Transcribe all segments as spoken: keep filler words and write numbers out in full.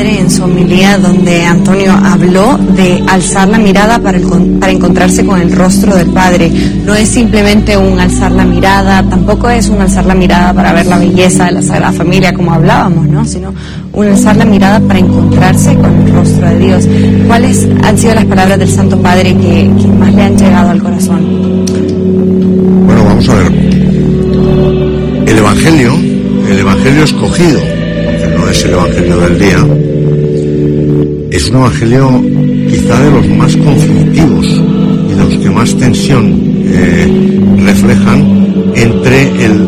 Padre en su homilía, donde Antonio habló de alzar la mirada para, el, para encontrarse con el rostro del Padre. No es simplemente un alzar la mirada, tampoco es un alzar la mirada para ver la belleza de la Sagrada Familia, como hablábamos, ¿no? Sino un alzar la mirada para encontrarse con el rostro de Dios. ¿Cuáles han sido las palabras del Santo Padre que, que más le han llegado al corazón? Bueno, vamos a ver. El Evangelio, el Evangelio escogido, que no es el Evangelio del día, es un Evangelio quizá de los más conflictivos y de los que más tensión eh, reflejan entre el,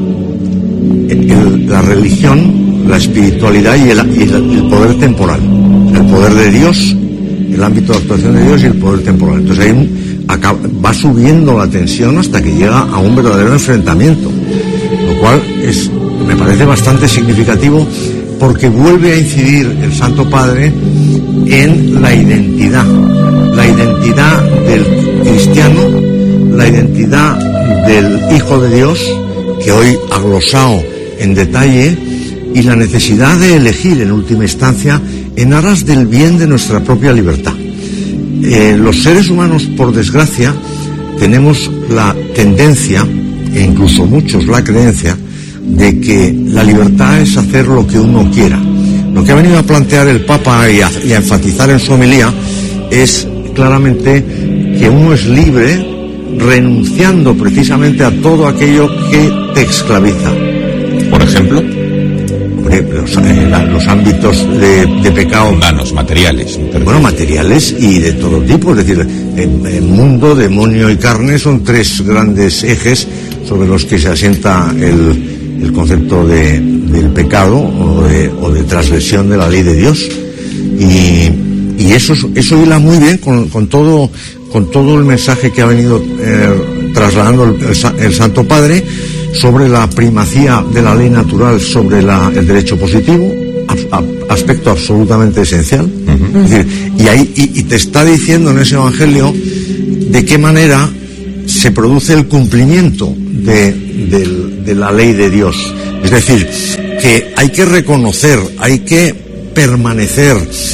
el, la religión, la espiritualidad y el, y el, el poder temporal, el poder de Dios, el ámbito de actuación de Dios y el poder temporal. Entonces hay un, acaba, va subiendo la tensión hasta que llega a un verdadero enfrentamiento, lo cual es, me parece bastante significativo, porque vuelve a incidir el Santo Padre en la identidad, la identidad del cristiano, la identidad del Hijo de Dios, que hoy ha glosado en detalle, y la necesidad de elegir en última instancia en aras del bien de nuestra propia libertad. Eh, los seres humanos, por desgracia, tenemos la tendencia, e incluso muchos la creencia, de que la libertad es hacer lo que uno quiera. Lo que ha venido a plantear el Papa y a, y a enfatizar en su homilía es claramente que uno es libre renunciando precisamente a todo aquello que te esclaviza. Por ejemplo, los, eh, los ámbitos de, de pecado mundanos, materiales. Bueno, materiales y de todo tipo. Es decir, el, el mundo, demonio y carne son tres grandes ejes sobre los que se asienta el el concepto de, del pecado o de, o de transgresión de la ley de Dios, y, y eso eso hila muy bien con, con todo con todo el mensaje que ha venido eh, trasladando el, el, el Santo Padre sobre la primacía de la ley natural sobre la, el derecho positivo, a, a, aspecto absolutamente esencial. Uh-huh. Es decir, y ahí y, y te está diciendo en ese Evangelio de qué manera se produce el cumplimiento de, de, de la ley de Dios. Es decir, que hay que reconocer, hay que permanecer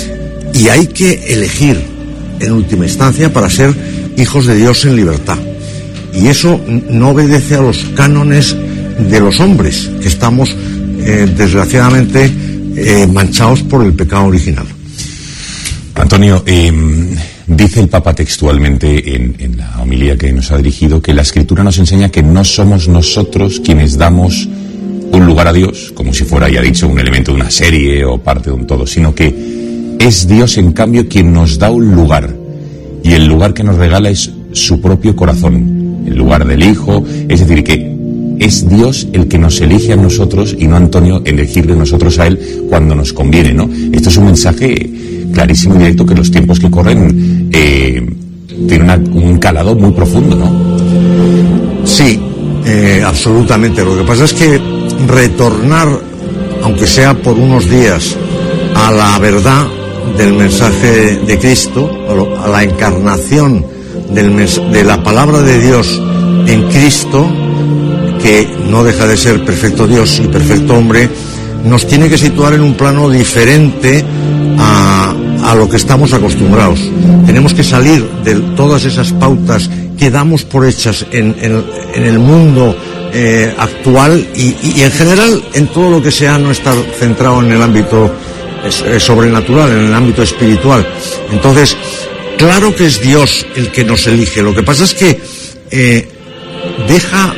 y hay que elegir en última instancia para ser hijos de Dios en libertad. Y eso no obedece a los cánones de los hombres, que estamos eh, desgraciadamente eh, manchados por el pecado original. Antonio, eh, dice el Papa textualmente en, en la homilía que nos ha dirigido que la Escritura nos enseña que no somos nosotros quienes damos un lugar a Dios, como si fuera, ya dicho, un elemento de una serie o parte de un todo, sino que es Dios, en cambio, quien nos da un lugar, y el lugar que nos regala es su propio corazón, el lugar del Hijo. Es decir, que es Dios el que nos elige a nosotros y no Antonio elegirle nosotros a Él cuando nos conviene, ¿no? Esto es un mensaje clarísimo y directo que en los tiempos que corren eh, tiene una, un calado muy profundo, ¿no? Sí, eh, absolutamente. Lo que pasa es que retornar, aunque sea por unos días, a la verdad del mensaje de Cristo, a la encarnación del mens- de la palabra de Dios en Cristo, que no deja de ser perfecto Dios y perfecto hombre, nos tiene que situar en un plano diferente a, a lo que estamos acostumbrados. Tenemos que salir de todas esas pautas que damos por hechas en, en, en el mundo eh, actual y, y en general en todo lo que sea no estar centrado en el ámbito eh, sobrenatural, en el ámbito espiritual. Entonces, claro que es Dios el que nos elige. Lo que pasa es que eh, deja,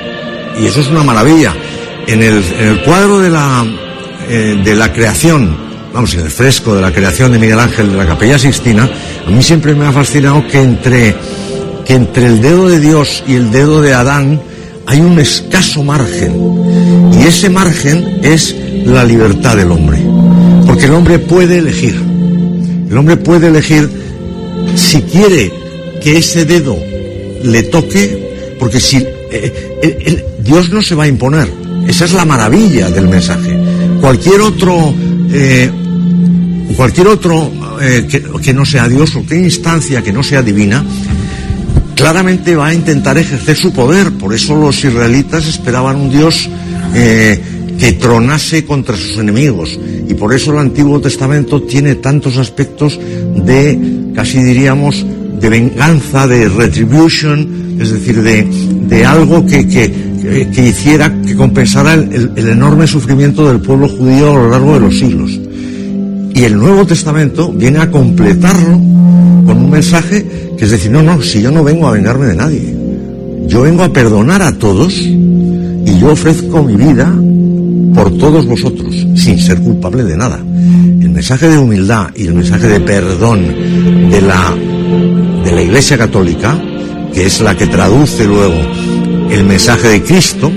y eso es una maravilla, en el, en el cuadro de la, eh, de la creación, vamos, en el fresco de la creación de Miguel Ángel de la Capella Sixtina, a mí siempre me ha fascinado que entre, que entre el dedo de Dios y el dedo de Adán hay un escaso margen, y ese margen es la libertad del hombre, porque el hombre puede elegir, el hombre puede elegir si quiere que ese dedo le toque, porque si eh, el, el, Dios no se va a imponer. Esa es la maravilla del mensaje. Cualquier otro eh, cualquier otro eh, que, que no sea Dios, o cualquier instancia que no sea divina, claramente va a intentar ejercer su poder. Por eso los israelitas esperaban un Dios eh, que tronase contra sus enemigos. Y por eso el Antiguo Testamento tiene tantos aspectos de, casi diríamos, de venganza, de retribution, es decir, de, de algo que, que, que hiciera, que compensara el, el, el enorme sufrimiento del pueblo judío a lo largo de los siglos. Y el Nuevo Testamento viene a completarlo con un mensaje que es decir, no, no, si yo no vengo a vengarme de nadie, yo vengo a perdonar a todos y yo ofrezco mi vida por todos vosotros, sin ser culpable de nada. El mensaje de humildad y el mensaje de perdón de la, de la Iglesia Católica, que es la que traduce luego el mensaje de Cristo,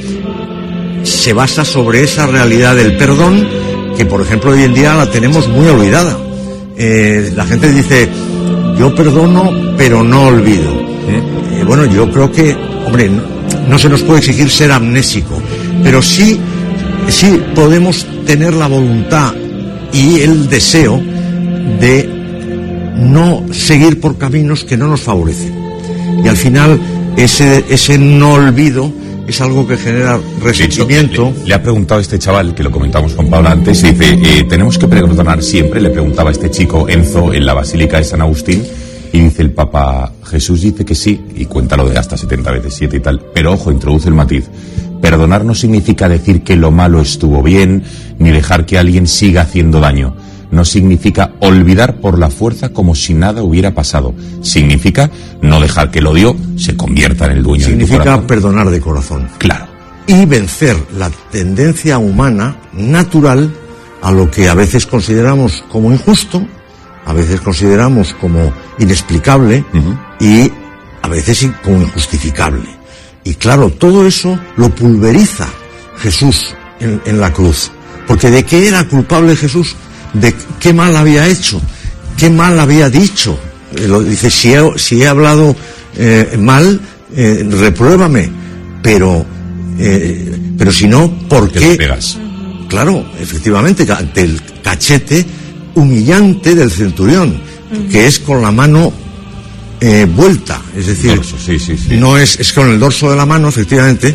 se basa sobre esa realidad del perdón que, por ejemplo, hoy en día la tenemos muy olvidada. Eh, la gente dice, yo perdono, pero no olvido. ¿Eh? Eh, bueno, yo creo que, hombre, no, no se nos puede exigir ser amnésico, pero sí, sí podemos tener la voluntad y el deseo de no seguir por caminos que no nos favorecen. Y al final, ese, ese no olvido es algo que genera resentimiento. Le, le ha preguntado a este chaval, que lo comentamos con Paula antes, y dice, eh, tenemos que perdonar siempre, le preguntaba a este chico Enzo en la Basílica de San Agustín, y dice el Papa, Jesús dice que sí, y cuenta lo de hasta setenta veces siete y tal, pero ojo, introduce el matiz, perdonar no significa decir que lo malo estuvo bien, ni dejar que alguien siga haciendo daño. No significa olvidar por la fuerza como si nada hubiera pasado. Significa no dejar que el odio se convierta en el dueño de tu corazón. Significa perdonar de corazón. Claro. Y vencer la tendencia humana natural a lo que a veces consideramos como injusto, a veces consideramos como inexplicable uh-huh. y a veces como injustificable. Y claro, todo eso lo pulveriza Jesús en, en la cruz. Porque ¿de qué era culpable Jesús? De qué mal había hecho, qué mal había dicho. Eh, lo dice, si he, si he hablado eh, mal, eh, repruébame, pero eh, pero si no, ¿por qué? Te pegas. Claro, efectivamente, ante el cachete humillante del centurión, uh-huh. que es con la mano eh, vuelta, es decir, dorso, sí, sí, sí. no es, es con el dorso de la mano, efectivamente,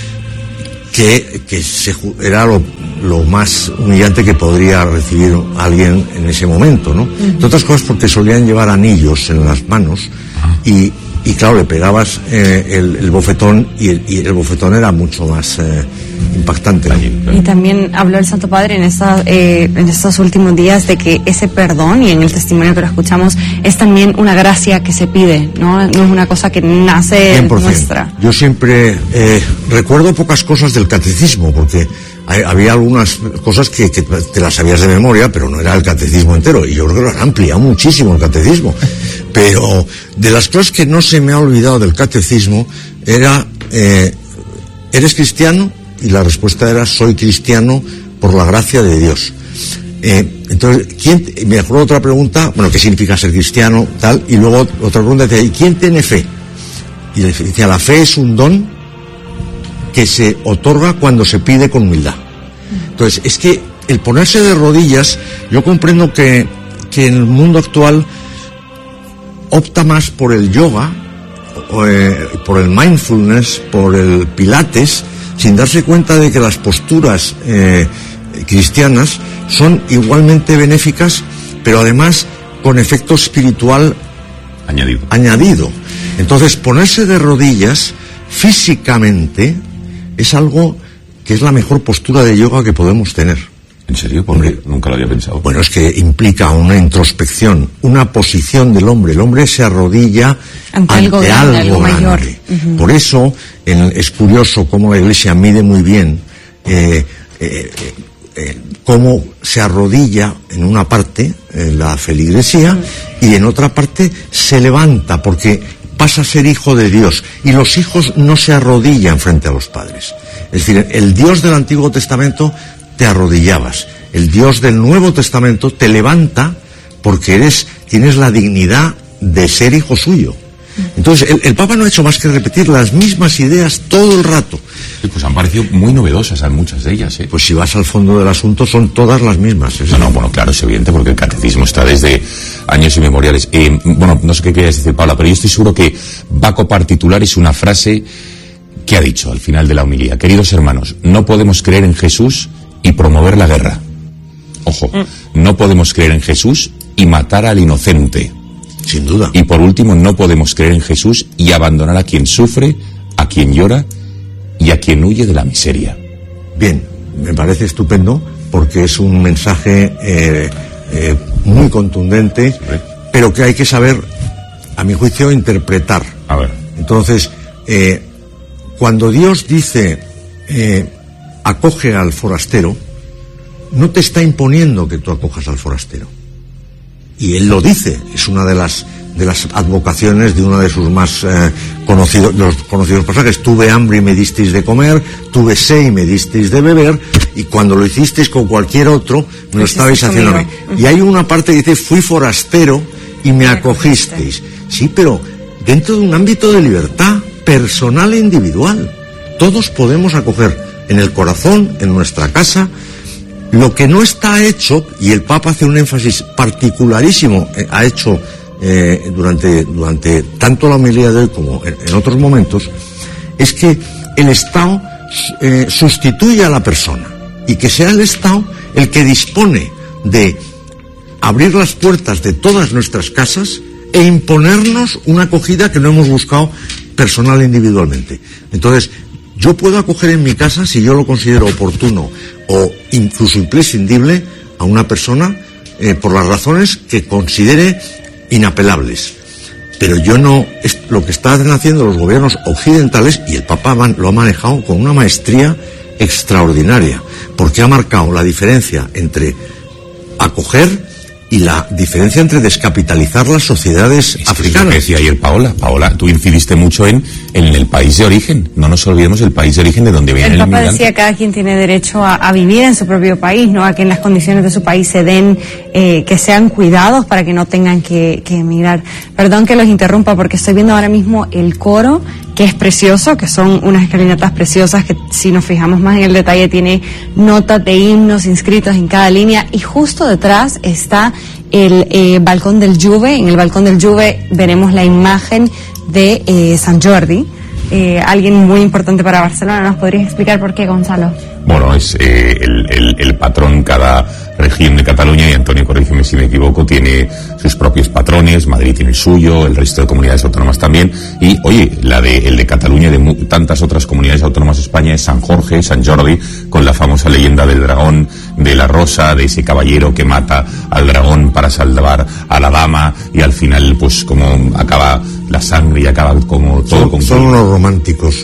que, que se, era lo, lo más humillante que podría recibir alguien en ese momento, ¿no? Uh-huh. Entre otras cosas porque solían llevar anillos en las manos uh-huh. y, y claro, le pegabas eh, el, el bofetón y el, y el bofetón era mucho más eh, impactante, ¿no? Y también habló el Santo Padre en, esta, eh, en estos últimos días de que ese perdón, y en el testimonio que lo escuchamos, es también una gracia que se pide, ¿no? No es una cosa que nace cien por ciento. Nuestra. Yo siempre eh, recuerdo pocas cosas del catecismo, porque hay, había algunas cosas que, que te las sabías de memoria, pero no era el catecismo entero, y yo creo que lo han ampliado muchísimo el catecismo. Pero de las cosas que no se me ha olvidado del catecismo era, eh, ¿eres cristiano? Y la respuesta era, soy cristiano por la gracia de Dios. Eh, entonces, ¿quién, me acuerdo otra pregunta, bueno, ¿qué significa ser cristiano? Tal, y luego otra pregunta decía, ¿y quién tiene fe? Y decía, la fe es un don que se otorga cuando se pide con humildad. Entonces, es que el ponerse de rodillas, yo comprendo que, que en el mundo actual opta más por el yoga, o, eh, por el mindfulness, por el pilates, sin darse cuenta de que las posturas eh, cristianas son igualmente benéficas, pero además con efecto espiritual añadido. añadido. Entonces, ponerse de rodillas físicamente es algo que es la mejor postura de yoga que podemos tener. ¿En serio? Porque nunca lo había pensado. Bueno, es que implica una introspección, una posición del hombre. El hombre se arrodilla ante, ante algo grande, algo mayor. Uh-huh. Por eso en, es curioso cómo la Iglesia mide muy bien eh, eh, eh, cómo se arrodilla en una parte, en la feligresía, uh-huh. y en otra parte se levanta, porque pasa a ser hijo de Dios. Y los hijos no se arrodillan frente a los padres. Es decir, el Dios del Antiguo Testamento te arrodillabas. El Dios del Nuevo Testamento te levanta porque eres, tienes la dignidad de ser hijo suyo. Entonces, el, el Papa no ha hecho más que repetir las mismas ideas todo el rato. Sí, pues han parecido muy novedosas a muchas de ellas, ¿eh? Pues si vas al fondo del asunto, son todas las mismas. No, no, bueno, claro, es evidente, porque el catecismo está desde años inmemoriales. Eh, bueno, no sé qué querías decir, Paula, pero yo estoy seguro que Baco Particular es una frase ¿qué ha dicho al final de la homilía? Queridos hermanos, no podemos creer en Jesús y promover la guerra. Ojo, mm. no podemos creer en Jesús y matar al inocente. Sin duda. Y por último, no podemos creer en Jesús y abandonar a quien sufre, a quien llora y a quien huye de la miseria. Bien, me parece estupendo porque es un mensaje eh, eh, muy contundente, sí, pero que hay que saber, a mi juicio, interpretar. A ver. Entonces, eh, cuando Dios dice eh, acoge al forastero, no te está imponiendo que tú acojas al forastero. Y Él lo dice, es una de las de las advocaciones de uno de sus más eh, conocidos, los conocidos pasajes. Tuve hambre y me disteis de comer, tuve sed y me disteis de beber, y cuando lo hicisteis con cualquier otro, me lo estabais haciendo a mí. Y hay una parte que dice, fui forastero y me acogisteis. Sí, pero dentro de un ámbito de libertad personal e individual. Todos podemos acoger en el corazón, en nuestra casa. Lo que no está hecho, y el Papa hace un énfasis particularísimo, eh, ha hecho eh, durante, durante tanto la homilía de hoy como en, en otros momentos, es que el Estado eh, sustituya a la persona y que sea el Estado el que dispone de abrir las puertas de todas nuestras casas e imponernos una acogida que no hemos buscado personal e individualmente. Entonces, yo puedo acoger en mi casa, si yo lo considero oportuno o incluso imprescindible, a una persona eh, por las razones que considere inapelables. Pero yo no, es lo que están haciendo los gobiernos occidentales, y el Papa man, lo ha manejado con una maestría extraordinaria, porque ha marcado la diferencia entre acoger y la diferencia entre descapitalizar las sociedades es africanas. Es lo que decía ayer Paola. Paola, tú incidiste mucho en, en el país de origen. No nos olvidemos del país de origen de donde viene el inmigrante. El Papa decía que cada quien tiene derecho a, a vivir en su propio país, ¿no? A que en las condiciones de su país se den, eh, que sean cuidados para que no tengan que, que emigrar. Perdón que los interrumpa porque estoy viendo ahora mismo el coro, que es precioso, que son unas escalinatas preciosas que, si nos fijamos más en el detalle, tiene notas de himnos inscritos en cada línea, y justo detrás está el eh, balcón del Juve. En el balcón del Juve veremos la imagen de eh, San Jordi, eh, alguien muy importante para Barcelona. ¿Nos podrías explicar por qué, Gonzalo? Bueno, es eh, el, el, el patrón. Cada región de Cataluña, y Antonio, corrígeme si me equivoco, tiene sus propios patrones. Madrid tiene el suyo, el resto de comunidades autónomas también. Y, oye, la de, el de Cataluña y de mu- tantas otras comunidades autónomas de España es San Jorge, San Jordi, con la famosa leyenda del dragón, de la rosa, de ese caballero que mata al dragón para salvar a la dama, y al final, pues, como acaba la sangre y acaba como todo son, con... Son unos románticos.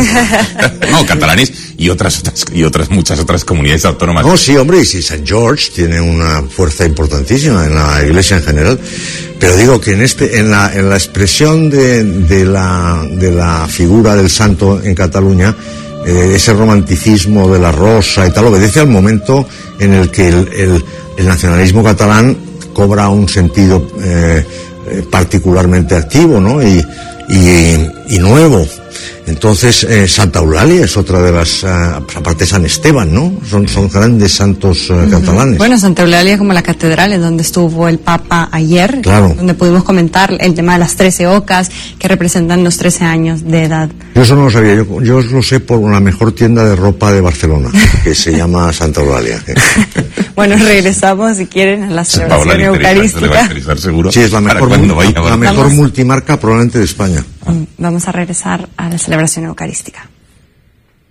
No, catalanes y otras, otras y otras muchas otras comunidades autónomas. No, sí, hombre, y sí, San George tiene una fuerza importantísima en la Iglesia en general, pero digo que en este, en la, en la expresión de, de la, de la figura del santo en Cataluña, eh, ese romanticismo de la rosa y tal obedece al momento en el que el, el, el nacionalismo catalán cobra un sentido eh, eh, particularmente activo, ¿no? Y, y, y nuevo. Entonces, eh, Santa Eulalia es otra de las, uh, aparte San Esteban, ¿no? Son, son grandes santos uh, uh-huh. catalanes. Bueno, Santa Eulalia es como la catedral en donde estuvo el Papa ayer, claro, donde pudimos comentar el tema de las trece ocas que representan los trece años de edad. Yo eso no lo sabía, yo, yo lo sé por la mejor tienda de ropa de Barcelona, que se llama Santa Eulalia. Bueno, regresamos, si quieren, a la celebración eucarística. Seguro, sí, es la mejor, vaya, la mejor multimarca probablemente de España. Vamos a regresar a la celebración eucarística.